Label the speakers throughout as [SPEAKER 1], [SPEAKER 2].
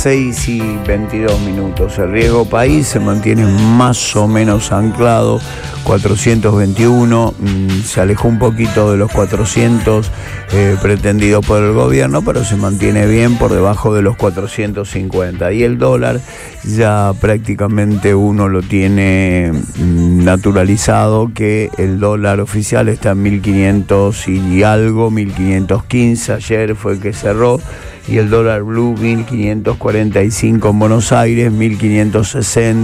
[SPEAKER 1] 6:22. El riesgo país se mantiene más o menos anclado, 421, se alejó un poquito de los 400 pretendidos por el gobierno, pero se mantiene bien por debajo de los 450. Y el dólar ya prácticamente uno lo tiene naturalizado, que el dólar oficial está en 1.500 y algo, 1.515, ayer fue que cerró. Y el dólar blue 1.545 en Buenos Aires, 1.560,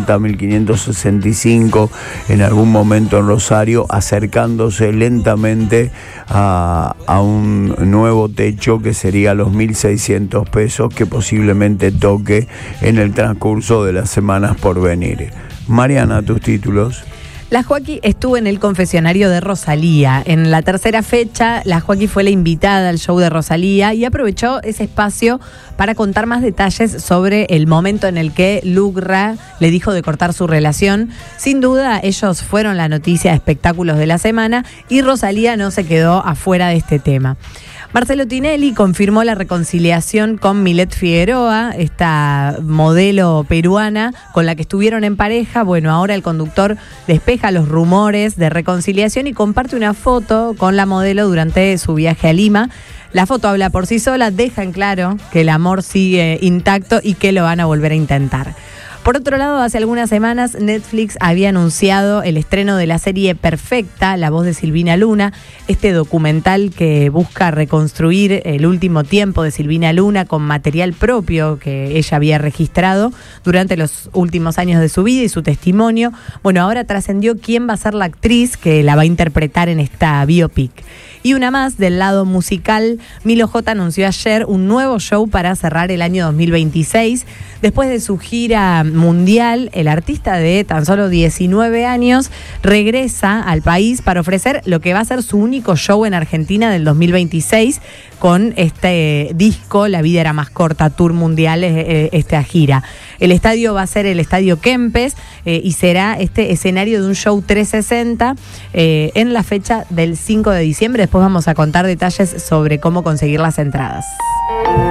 [SPEAKER 1] 1.565 en algún momento en Rosario, acercándose lentamente a un nuevo techo que sería los 1.600 pesos, que posiblemente toque en el transcurso de las semanas por venir. Mariana, tus títulos.
[SPEAKER 2] La Joaquí estuvo en el confesionario de Rosalía. En la tercera fecha, la Joaquí fue la invitada al show de Rosalía y aprovechó ese espacio para contar más detalles sobre el momento en el que Lugra le dijo de cortar su relación. Sin duda, ellos fueron la noticia de espectáculos de la semana y Rosalía no se quedó afuera de este tema. Marcelo Tinelli confirmó la reconciliación con Milet Figueroa, esta modelo peruana con la que estuvieron en pareja. Bueno, ahora el conductor despeja los rumores de reconciliación y comparte una foto con la modelo durante su viaje a Lima. La foto habla por sí sola, deja en claro que el amor sigue intacto y que lo van a volver a intentar. Por otro lado, hace algunas semanas Netflix había anunciado el estreno de la serie Perfecta, la voz de Silvina Luna, este documental que busca reconstruir el último tiempo de Silvina Luna con material propio que ella había registrado durante los últimos años de su vida y su testimonio. Bueno, ahora trascendió quién va a ser la actriz que la va a interpretar en esta biopic. Y una más, del lado musical, Milo J anunció ayer un nuevo show para cerrar el año 2026. Después de su gira mundial, el artista de tan solo 19 años regresa al país para ofrecer lo que va a ser su único show en Argentina del 2026 con este disco La vida era más corta, tour mundial, esta gira. El estadio va a ser el Estadio Kempes y será este escenario de un show 360 en la fecha del 5 de diciembre. Después vamos a contar detalles sobre cómo conseguir las entradas.